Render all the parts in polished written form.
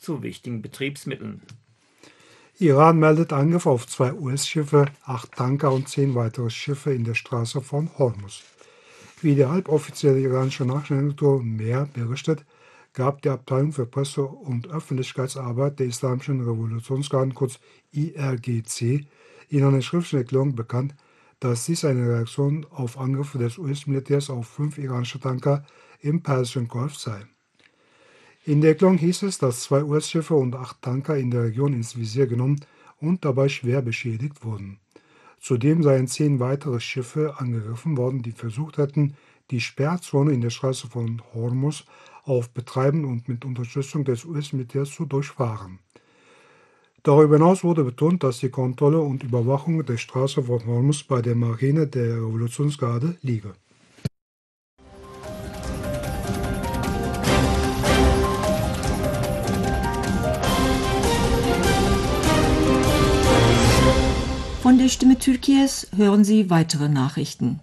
zu wichtigen Betriebsmitteln. Iran meldet Angriffe auf 2 US-Schiffe, 8 Tanker und 10 weitere Schiffe in der Straße von Hormuz. Wie die halboffizielle iranische Nachrichtenagentur Mehr berichtet, gab die Abteilung für Presse- und Öffentlichkeitsarbeit der Islamischen Revolutionsgarden, kurz IRGC, in einer schriftlichen Erklärung bekannt, dass dies eine Reaktion auf Angriffe des US-Militärs auf 5 iranische Tanker im Persischen Golf sei. In der Erklärung hieß es, dass 2 US-Schiffe und 8 Tanker in der Region ins Visier genommen und dabei schwer beschädigt wurden. Zudem seien 10 weitere Schiffe angegriffen worden, die versucht hätten, die Sperrzone in der Straße von Hormuz auf Betreiben und mit Unterstützung des US-Militärs zu durchfahren. Darüber hinaus wurde betont, dass die Kontrolle und Überwachung der Straße von Hormuz bei der Marine der Revolutionsgarde liege. Von der Stimme Türkiye's hören Sie weitere Nachrichten.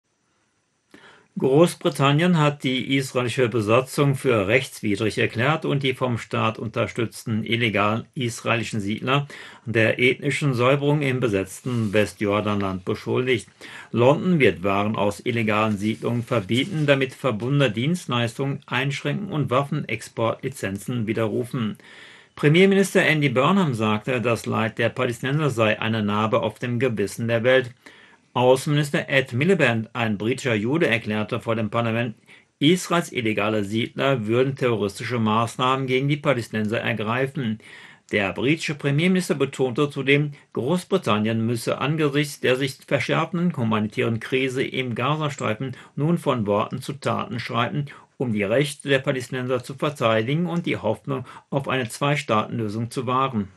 Großbritannien hat die israelische Besatzung für rechtswidrig erklärt und die vom Staat unterstützten illegalen israelischen Siedler der ethnischen Säuberung im besetzten Westjordanland beschuldigt. London wird Waren aus illegalen Siedlungen verbieten, damit verbundene Dienstleistungen einschränken und Waffenexportlizenzen widerrufen. Premierminister Andy Burnham sagte, das Leid der Palästinenser sei eine Narbe auf dem Gewissen der Welt. Außenminister Ed Miliband, ein britischer Jude, erklärte vor dem Parlament, Israels illegale Siedler würden terroristische Maßnahmen gegen die Palästinenser ergreifen. Der britische Premierminister betonte zudem, Großbritannien müsse angesichts der sich verschärfenden humanitären Krise im Gazastreifen nun von Worten zu Taten schreiten, um die Rechte der Palästinenser zu verteidigen und die Hoffnung auf eine Zwei-Staaten-Lösung zu wahren.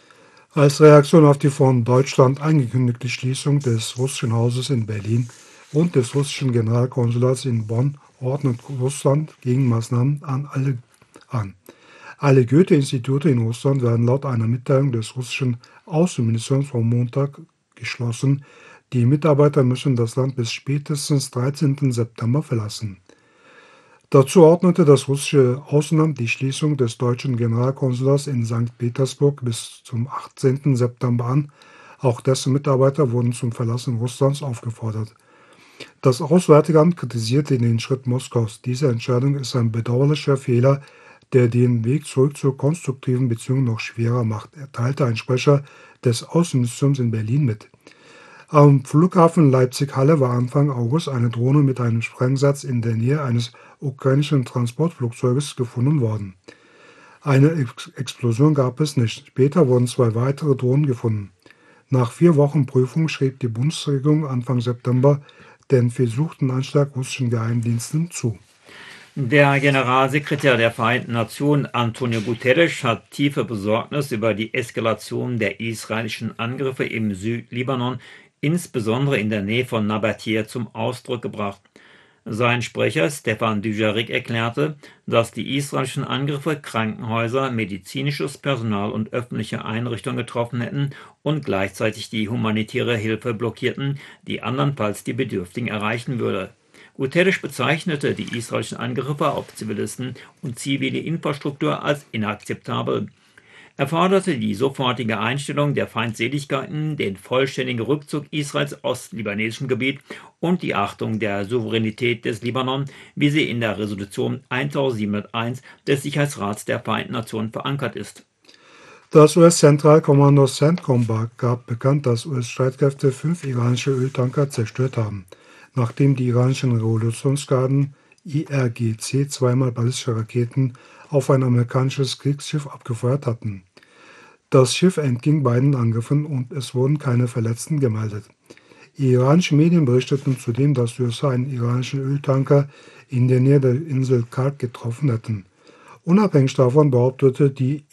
Als Reaktion auf die von Deutschland angekündigte Schließung des russischen Hauses in Berlin und des russischen Generalkonsulats in Bonn ordnet Russland Gegenmaßnahmen an. Alle Goethe-Institute in Russland werden laut einer Mitteilung des russischen Außenministeriums vom Montag geschlossen. Die Mitarbeiter müssen das Land bis spätestens 13. September verlassen. Dazu ordnete das russische Außenamt die Schließung des deutschen Generalkonsulats in St. Petersburg bis zum 18. September an. Auch dessen Mitarbeiter wurden zum Verlassen Russlands aufgefordert. Das Auswärtige Amt kritisierte den Schritt Moskaus. Diese Entscheidung ist ein bedauerlicher Fehler, der den Weg zurück zu konstruktiven Beziehungen noch schwerer macht, teilte ein Sprecher des Außenministeriums in Berlin mit. Am Flughafen Leipzig-Halle war Anfang August eine Drohne mit einem Sprengsatz in der Nähe eines ukrainischen Transportflugzeuges gefunden worden. Eine Explosion gab es nicht. Später wurden 2 weitere Drohnen gefunden. Nach 4 Wochen Prüfung schrieb die Bundesregierung Anfang September den versuchten Anschlag russischen Geheimdiensten zu. Der Generalsekretär der Vereinten Nationen, Antonio Guterres, hat tiefe Besorgnis über die Eskalation der israelischen Angriffe im Südlibanon, insbesondere in der Nähe von Nabatea, zum Ausdruck gebracht. Sein Sprecher Stefan Dujarric erklärte, dass die israelischen Angriffe Krankenhäuser, medizinisches Personal und öffentliche Einrichtungen getroffen hätten und gleichzeitig die humanitäre Hilfe blockierten, die andernfalls die Bedürftigen erreichen würde. Guterres bezeichnete die israelischen Angriffe auf Zivilisten und zivile Infrastruktur als inakzeptabel. Er forderte die sofortige Einstellung der Feindseligkeiten, den vollständigen Rückzug Israels aus libanesischem Gebiet und die Achtung der Souveränität des Libanon, wie sie in der Resolution 1701 des Sicherheitsrats der Vereinten Nationen verankert ist. Das US-Zentralkommando CENTCOM gab bekannt, dass US-Streitkräfte 5 iranische Öltanker zerstört haben, nachdem die iranischen Revolutionsgarden IRGC zweimal ballistische Raketen auf ein amerikanisches Kriegsschiff abgefeuert hatten. Das Schiff entging beiden Angriffen und es wurden keine Verletzten gemeldet. Iranische Medien berichteten zudem, dass die USA einen iranischen Öltanker in der Nähe der Insel Kark getroffen hätten. Unabhängig davon behauptete die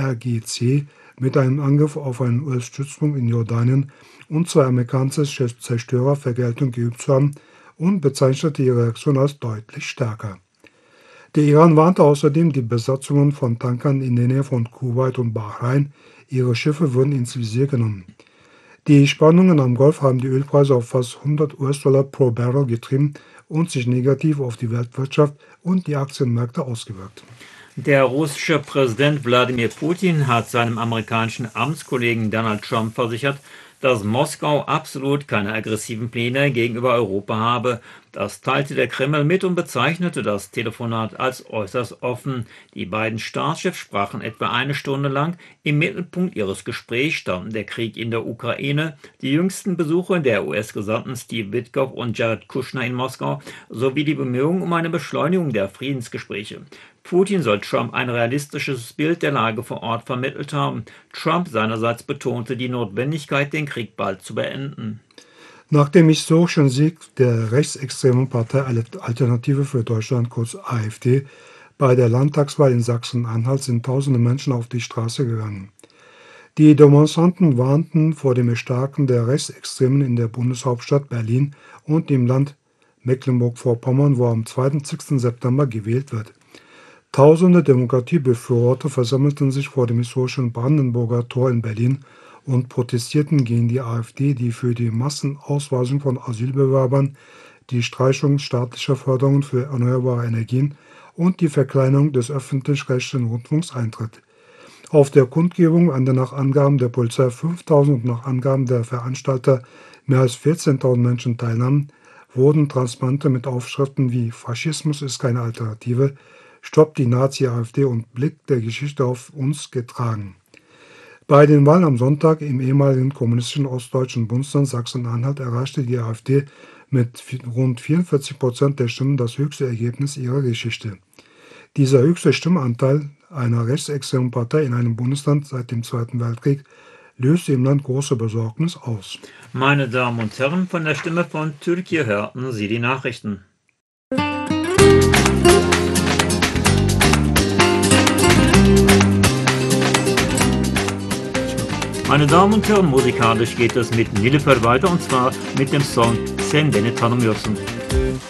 IRGC, mit einem Angriff auf einen US-Stützpunkt in Jordanien und 2 amerikanische Zerstörer Vergeltung geübt zu haben und bezeichnete ihre Reaktion als deutlich stärker. Der Iran warnte außerdem die Besatzungen von Tankern in der Nähe von Kuwait und Bahrain, ihre Schiffe würden ins Visier genommen. Die Spannungen am Golf haben die Ölpreise auf fast 100 US-Dollar pro Barrel getrieben und sich negativ auf die Weltwirtschaft und die Aktienmärkte ausgewirkt. Der russische Präsident Wladimir Putin hat seinem amerikanischen Amtskollegen Donald Trump versichert, dass Moskau absolut keine aggressiven Pläne gegenüber Europa habe. Das teilte der Kreml mit und bezeichnete das Telefonat als äußerst offen. Die beiden Staatschefs sprachen etwa eine Stunde lang. Im Mittelpunkt ihres Gesprächs standen der Krieg in der Ukraine, die jüngsten Besuche der US-Gesandten Steve Witkoff und Jared Kushner in Moskau sowie die Bemühungen um eine Beschleunigung der Friedensgespräche. Putin soll Trump ein realistisches Bild der Lage vor Ort vermittelt haben. Trump seinerseits betonte die Notwendigkeit, den Krieg bald zu beenden. Nach dem historischen Sieg der rechtsextremen Partei Alternative für Deutschland, kurz AfD, bei der Landtagswahl in Sachsen-Anhalt sind tausende Menschen auf die Straße gegangen. Die Demonstranten warnten vor dem Erstarken der Rechtsextremen in der Bundeshauptstadt Berlin und im Land Mecklenburg-Vorpommern, wo am 20. September gewählt wird. Tausende Demokratiebefürworter versammelten sich vor dem historischen Brandenburger Tor in Berlin und protestierten gegen die AfD, die für die Massenausweisung von Asylbewerbern, die Streichung staatlicher Förderungen für erneuerbare Energien und die Verkleinerung des öffentlich-rechtlichen Rundfunks eintritt. Auf der Kundgebung, an der nach Angaben der Polizei 5.000 und nach Angaben der Veranstalter mehr als 14.000 Menschen teilnahmen, wurden Transparente mit Aufschriften wie „Faschismus ist keine Alternative", „Stopp die Nazi-AfD" und „Blick der Geschichte auf uns" getragen. Bei den Wahlen am Sonntag im ehemaligen kommunistischen ostdeutschen Bundesland Sachsen-Anhalt erreichte die AfD mit rund 44% der Stimmen das höchste Ergebnis ihrer Geschichte. Dieser höchste Stimmanteil einer rechtsextremen Partei in einem Bundesland seit dem Zweiten Weltkrieg löste im Land große Besorgnis aus. Meine Damen und Herren, von der Stimme von Türkei hörten Sie die Nachrichten. Meine Damen und Herren, musikalisch geht es mit Nilüfer weiter, und zwar mit dem Song Sen Beni Tanımıyorsun.